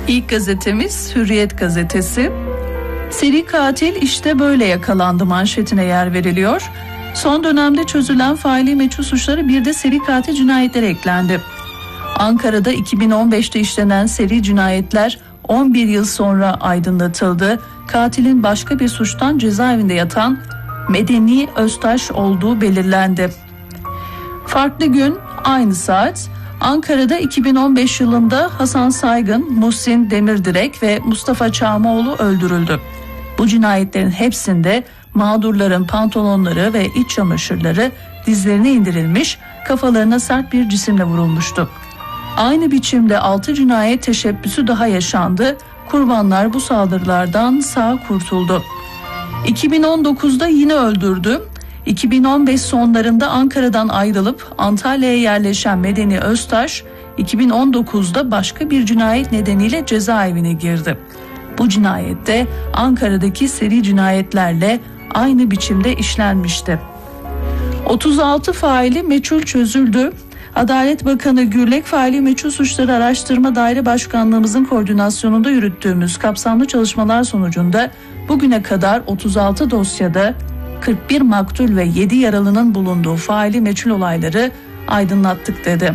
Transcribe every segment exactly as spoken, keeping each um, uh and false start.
İlk gazetemiz Hürriyet gazetesi. Seri katil işte böyle yakalandı manşetine yer veriliyor. Son dönemde çözülen faili meçhul suçları bir de seri katil cinayetleri eklendi. Ankara'da iki bin on beşte işlenen seri cinayetler on bir yıl sonra aydınlatıldı. Katilin başka bir suçtan cezaevinde yatan Medeni Öztaş olduğu belirlendi. Farklı gün, aynı saat. Ankara'da iki bin on beş yılında Hasan Saygın, Muhsin Demirdirek ve Mustafa Çağmaoğlu öldürüldü. Bu cinayetlerin hepsinde mağdurların pantolonları ve iç çamaşırları dizlerine indirilmiş, kafalarına sert bir cisimle vurulmuştu. Aynı biçimde altı cinayet teşebbüsü daha yaşandı. Kurbanlar bu saldırılardan sağ kurtuldu. iki bin on dokuzda yine öldürdü. iki bin on beş sonlarında Ankara'dan ayrılıp Antalya'ya yerleşen Medeni Öztaş, iki bin on dokuzda başka bir cinayet nedeniyle cezaevine girdi. Bu cinayette Ankara'daki seri cinayetlerle aynı biçimde işlenmişti. otuz altı faili meçhul çözüldü. Adalet Bakanı Gürlek, faili meçhul suçları araştırma daire başkanlığımızın koordinasyonunda yürüttüğümüz kapsamlı çalışmalar sonucunda bugüne kadar otuz altı dosyada kırk bir maktul ve yedi yaralının bulunduğu faili meçhul olayları aydınlattık dedi.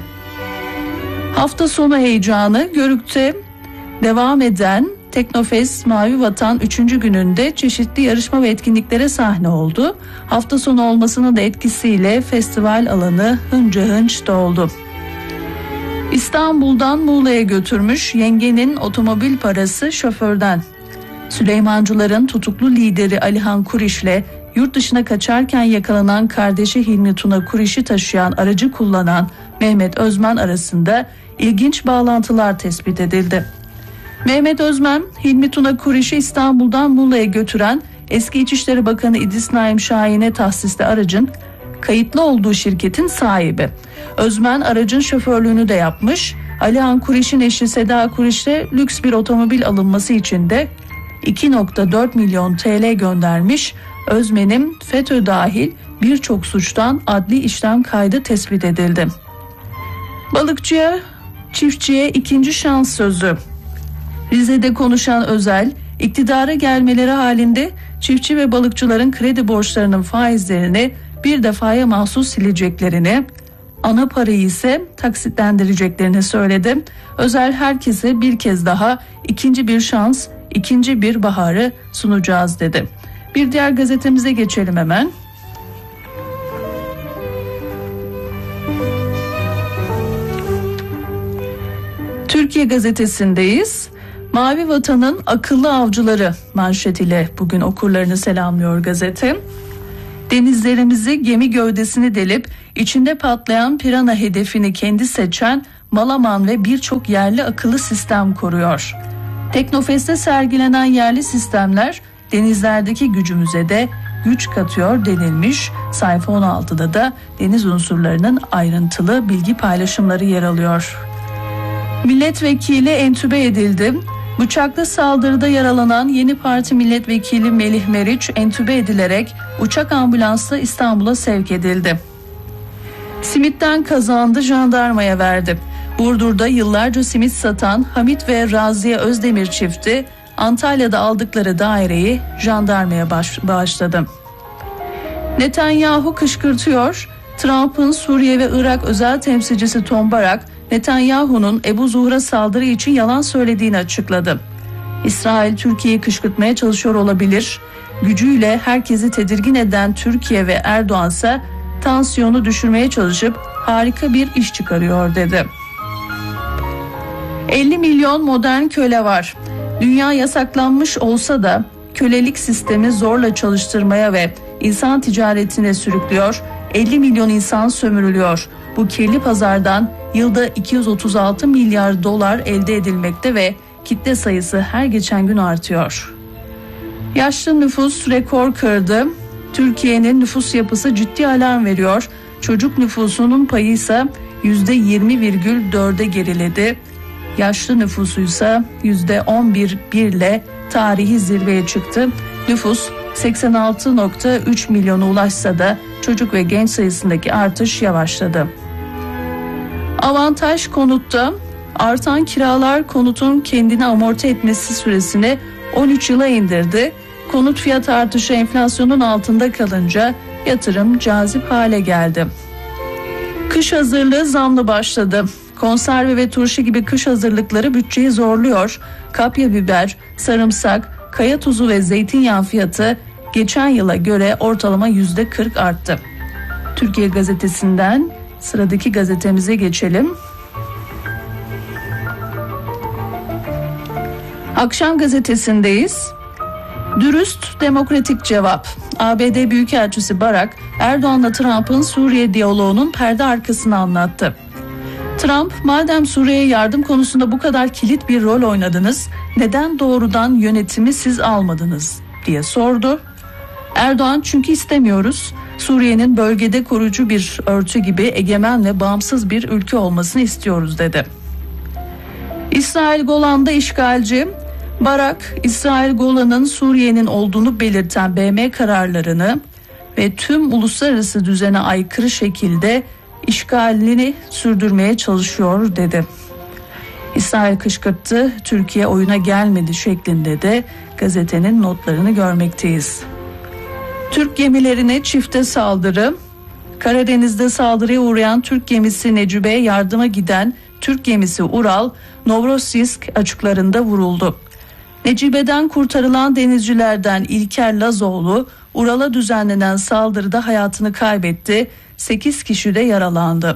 Hafta sonu heyecanı. Görük'te devam eden Teknofest Mavi Vatan üçüncü gününde çeşitli yarışma ve etkinliklere sahne oldu. Hafta sonu olmasının da etkisiyle festival alanı hınca hınç doldu. İstanbul'dan Muğla'ya götürmüş yengenin otomobil parası şoförden. Süleymancıların tutuklu lideri Alihan Kuriş'le yurt dışına kaçarken yakalanan kardeşi Hilmi Tuna Kuriş'i taşıyan aracı kullanan Mehmet Özmen arasında ilginç bağlantılar tespit edildi. Mehmet Özmen, Hilmi Tuna Kuriş'i İstanbul'dan Muğla'ya götüren eski İçişleri Bakanı İdris Naim Şahin'e tahsisli aracın kayıtlı olduğu şirketin sahibi. Özmen aracın şoförlüğünü de yapmış. Alihan Kuriş'in eşi Seda Kuriş'le lüks bir otomobil alınması için de iki virgül dört milyon T L göndermiş. Özmen'in FETÖ dahil birçok suçtan adli işlem kaydı tespit edildi. Balıkçıya, çiftçiye ikinci şans sözü. Rize'de konuşan Özel, iktidara gelmeleri halinde çiftçi ve balıkçıların kredi borçlarının faizlerini bir defaya mahsus sileceklerini, ana parayı ise taksitlendireceklerini söyledi. Özel herkese bir kez daha ikinci bir şans, ikinci bir baharı sunacağız dedi. Bir diğer gazetemize geçelim hemen. Türkiye gazetesindeyiz. Mavi Vatan'ın akıllı avcıları manşetiyle bugün okurlarını selamlıyor gazete. Denizlerimizi gemi gövdesini delip içinde patlayan pirana hedefini kendi seçen Malaman ve birçok yerli akıllı sistem koruyor. Teknofest'te sergilenen yerli sistemler denizlerdeki gücümüze de güç katıyor denilmiş. Sayfa on altıda da deniz unsurlarının ayrıntılı bilgi paylaşımları yer alıyor. Milletvekili entübe edildi. Bıçaklı saldırıda yaralanan Yeni Parti milletvekili Melih Meriç entübe edilerek uçak ambulansla İstanbul'a sevk edildi. Simitten kazandı, jandarmaya verdi. Burdur'da yıllarca simit satan Hamit ve Raziye Özdemir çifti Antalya'da aldıkları daireyi jandarmaya baş, bağışladı. Netanyahu kışkırtıyor. Trump'ın Suriye ve Irak özel temsilcisi Tom Barak, Netanyahu'nun Ebu Zuhr'a saldırı için yalan söylediğini açıkladı. İsrail Türkiye'yi kışkırtmaya çalışıyor olabilir. Gücüyle herkesi tedirgin eden Türkiye ve Erdoğan ise tansiyonu düşürmeye çalışıp harika bir iş çıkarıyor dedi. elli milyon modern köle var. Dünya yasaklanmış olsa da kölelik sistemi zorla çalıştırmaya ve insan ticaretine sürüklüyor. elli milyon insan sömürülüyor. Bu kirli pazardan yılda iki yüz otuz altı milyar dolar elde edilmekte ve kitle sayısı her geçen gün artıyor. Yaşlı nüfus rekor kırdı. Türkiye'nin nüfus yapısı ciddi alarm veriyor. Çocuk nüfusunun payı ise yüzde yirmi virgül dörde geriledi. Yaşlı nüfusu ise yüzde on bir virgül bir ile tarihi zirveye çıktı. Nüfus seksen altı virgül üç milyona ulaşsa da çocuk ve genç sayısındaki artış yavaşladı. Avantaj Konut'ta Artan kiralar konutun kendini amorti etmesi süresini on üç yıla indirdi. Konut fiyat artışı enflasyonun altında kalınca yatırım cazip hale geldi. Kış hazırlığı zamlı başladı. Konserve ve turşu gibi kış hazırlıkları bütçeyi zorluyor. Kapya biber, sarımsak, kaya tuzu ve zeytinyağı fiyatı geçen yıla göre ortalama yüzde kırk arttı. Türkiye Gazetesi'nden sıradaki gazetemize geçelim. Akşam Gazetesi'ndeyiz. Dürüst demokratik cevap. A B D Büyükelçisi Barak, Erdoğan'la Trump'ın Suriye diyaloğunun perde arkasını anlattı. Trump, madem Suriye'ye yardım konusunda bu kadar kilit bir rol oynadınız, neden doğrudan yönetimi siz almadınız diye sordu. Erdoğan, çünkü istemiyoruz. Suriye'nin bölgede koruyucu bir örtü gibi egemen ve bağımsız bir ülke olmasını istiyoruz dedi. İsrail Golan'da işgalci. Barak, İsrail Golan'ın Suriye'nin olduğunu belirten B M kararlarını ve tüm uluslararası düzene aykırı şekilde işgalini sürdürmeye çalışıyor dedi. İsrail kışkırttı, Türkiye oyuna gelmedi şeklinde de gazetenin notlarını görmekteyiz. Türk gemilerine çifte saldırı. Karadeniz'de saldırıya uğrayan Türk gemisi Necibe'ye yardıma giden Türk gemisi Ural, Novorossiysk açıklarında vuruldu. Necibe'den kurtarılan denizcilerden İlker Lazoğlu, Ural'a düzenlenen saldırıda hayatını kaybetti. sekiz kişi de yaralandı.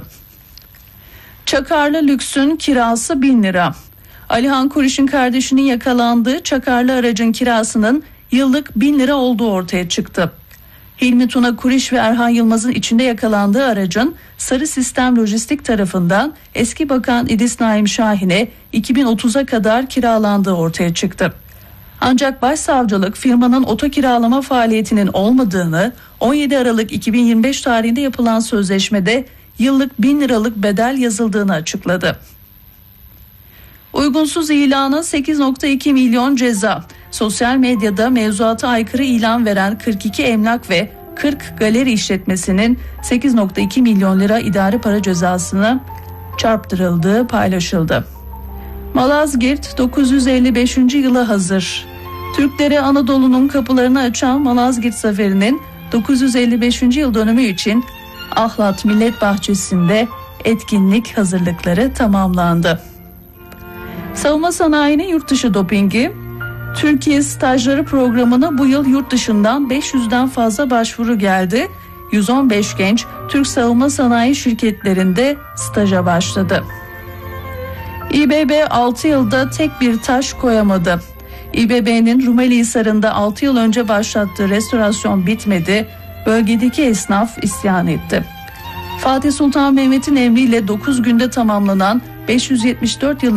Çakarlı lüksün kirası bin lira. Alihan Kuriş'in kardeşinin yakalandığı çakarlı aracın kirasının yıllık bin lira olduğu ortaya çıktı. Hilmi Tuna Kuriş ve Erhan Yılmaz'ın içinde yakalandığı aracın Sarı Sistem Lojistik tarafından eski bakan İdris Naim Şahin'e iki bin otuza kadar kiralandığı ortaya çıktı. Ancak başsavcılık firmanın oto kiralama faaliyetinin olmadığını, on yedi Aralık iki bin yirmi beş tarihinde yapılan sözleşmede yıllık bin liralık bedel yazıldığını açıkladı. Uygunsuz ilana sekiz virgül iki milyon ceza. Sosyal medyada mevzuata aykırı ilan veren kırk iki emlak ve kırk galeri işletmesinin sekiz virgül iki milyon lira idari para cezasına çarptırıldığı paylaşıldı. Malazgirt dokuz yüz elli beşinci yıla hazır. Türklere Anadolu'nun kapılarını açan Malazgirt Zaferi'nin dokuz yüz elli beşinci yıl dönümü için Ahlat Millet Bahçesi'nde etkinlik hazırlıkları tamamlandı. Savunma sanayinin yurt dışı dopingi. Türkiye stajları programına bu yıl yurt dışından beş yüzden fazla başvuru geldi. yüz on beş genç Türk savunma sanayi şirketlerinde staja başladı. İ B B altı yılda tek bir taş koyamadı. İ B B'nin Rumeli Hisarı'nda altı yıl önce başlattığı restorasyon bitmedi. Bölgedeki esnaf isyan etti. Fatih Sultan Mehmet'in emriyle dokuz günde tamamlanan beş yüz yetmiş dört yıllık